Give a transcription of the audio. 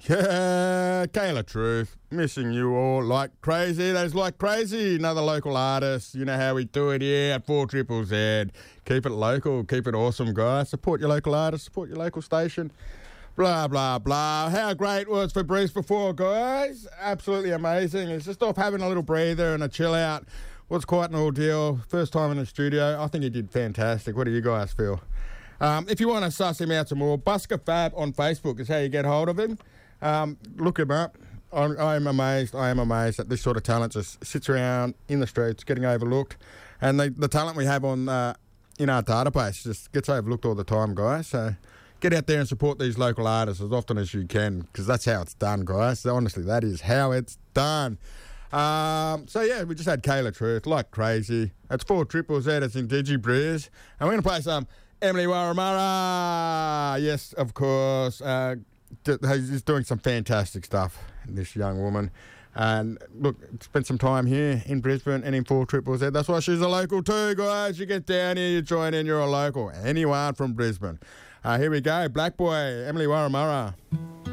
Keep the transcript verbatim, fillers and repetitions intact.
Yeah, Kayla Truth, missing you all like crazy. That is like crazy. Another local artist. You know how we do it here at four Triple Z. Keep it local, keep it awesome, guys. Support your local artist, support your local station. Blah, blah, blah. How great was Fabrice before, guys? Absolutely amazing. It's just off having a little breather and a chill out. Was quite an ordeal. First time in the studio. I think he did fantastic. What do you guys feel? Um, if you want to suss him out some more, Busker Fab on Facebook is how you get hold of him. Um, look him up. I'm, I am amazed. I am amazed that this sort of talent just sits around in the streets, getting overlooked, and the, the talent we have on uh, in our database just gets overlooked all the time, guys. So get out there and support these local artists as often as you can, because that's how it's done, guys. So honestly, that is how it's done. Um, so yeah, we just had Kayla Truth, like crazy. It's four Triple Z. It's in DigiBreeze, and we're gonna play some Emily Waramara. Yes, of course. Uh, He's doing some fantastic stuff, this young woman. And look, spent some time here in Brisbane and in four Triple Z. That's why she's a local too, guys. You get down here, you join in, you're a local. Anyone from Brisbane. Uh, here we go, Black Boy, Emily Waramara.